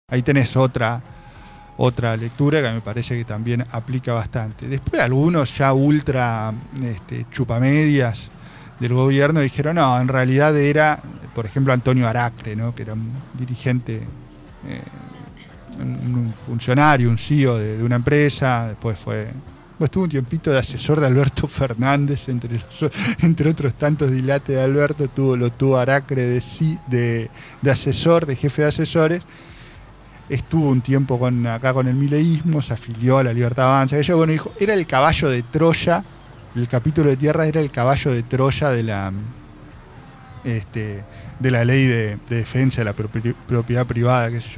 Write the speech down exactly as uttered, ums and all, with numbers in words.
ahí tenés otra, otra lectura que me parece que también aplica bastante. Después algunos ya ultra este, chupamedias del gobierno dijeron, no, en realidad era, por ejemplo, Antonio Aracre, ¿no? Que era un dirigente, eh, un, un funcionario, un C E O de, de una empresa, después fue... Pues estuvo un tiempito de asesor de Alberto Fernández, entre, los, entre otros tantos dilates de Alberto, tuvo, lo tuvo Aracre de, de, de asesor, de jefe de asesores. Estuvo un tiempo con, acá con el mileísmo, se afilió a la Libertad Avanza. Ella, bueno, dijo, era el caballo de Troya, el capítulo de tierra era el caballo de Troya de la, este, de la ley de, de defensa de la propiedad privada, qué sé yo.